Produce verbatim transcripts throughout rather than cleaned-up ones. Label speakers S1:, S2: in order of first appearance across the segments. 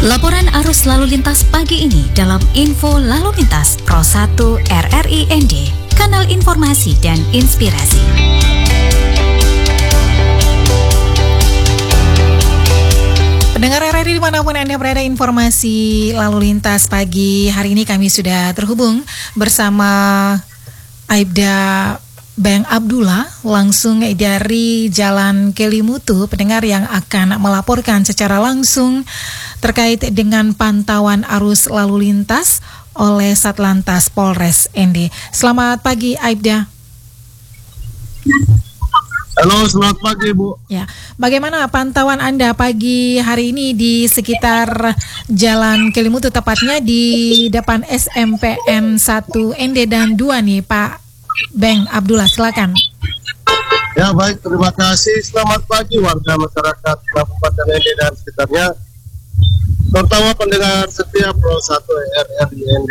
S1: Laporan arus lalu lintas pagi ini dalam Info Lalu Lintas Pro satu R R I N D, kanal informasi dan inspirasi. Pendengar R R I dimanapun Anda berada, informasi lalu lintas pagi hari ini kami sudah terhubung bersama Aibda Beng Abdullah langsung dari Jalan Kelimutu, pendengar yang akan melaporkan secara langsung terkait dengan pantauan arus lalu lintas oleh Satlantas Polres N D. Selamat pagi Aibda.
S2: Halo, selamat pagi Bu.
S1: Ya, bagaimana pantauan Anda pagi hari ini di sekitar Jalan Kelimutu, tepatnya di depan S M P N satu N D dan dua nih Pak Beng Abdullah, silakan.
S2: Ya baik, terima kasih. Selamat pagi warga masyarakat Kabupaten N D dan sekitarnya, terutama pendengar setia Pro satu R R I N D.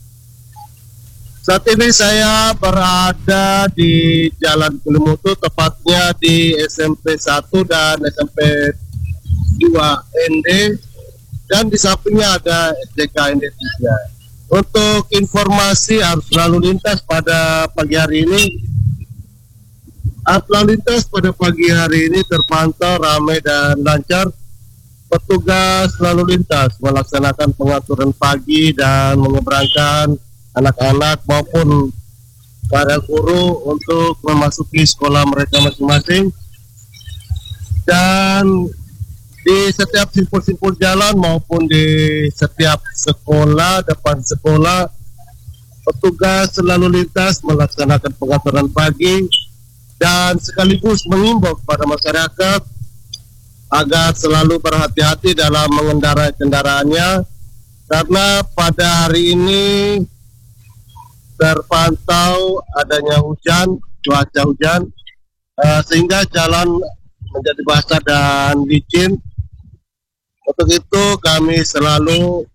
S2: Saat ini saya berada di Jalan Kelimutu, tepatnya di S M P satu dan S M P dua N D, dan di sampingnya ada S D K N D tiga. Untuk informasi arus lalu lintas pada pagi hari ini, arus lalu lintas pada pagi hari ini terpantau ramai dan lancar. Petugas lalu lintas melaksanakan pengaturan pagi dan menyeberangkan anak-anak maupun para guru untuk memasuki sekolah mereka masing-masing. Dan di setiap simpul-simpul jalan maupun di setiap sekolah, depan sekolah, petugas lalu lintas melaksanakan pengaturan pagi dan sekaligus mengimbau kepada masyarakat agar selalu berhati-hati dalam mengendarai kendaraannya, karena pada hari ini terpantau adanya hujan, cuaca hujan, uh, sehingga jalan menjadi basah dan licin. Untuk itu kami selalu